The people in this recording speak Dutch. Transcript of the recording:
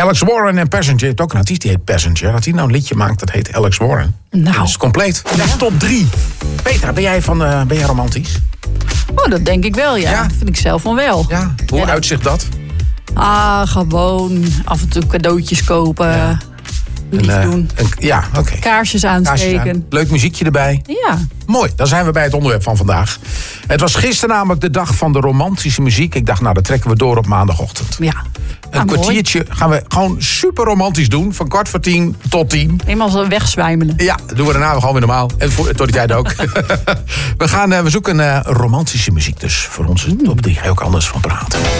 Alex Warren en Passenger. Je hebt ook een artiest die heet Passenger. Dat hij nou een liedje maakt, dat heet Alex Warren. Nou. Dat is compleet. De top 3. Petra, ben jij romantisch? Oh, dat denk ik wel, ja. Ja? Dat vind ik zelf van wel. Ja. Hoe uitzicht dat? Gewoon af en toe cadeautjes kopen. Lief doen. Oké. Kaarsjes aansteken. Leuk muziekje erbij. Ja. Mooi, dan zijn we bij het onderwerp van vandaag. Het was gisteren namelijk de dag van de romantische muziek. Ik dacht, nou, dat trekken we door op maandagochtend. Ja. Een kwartiertje gaan we gewoon super romantisch doen. Van 9:45 tot 10. Eenmaal zo wegzwijmelen. Ja, dat doen we daarna gewoon weer normaal. En tot die tijd ook. We zoeken romantische muziek dus. Voor ons top 3 ga je ook anders van praten.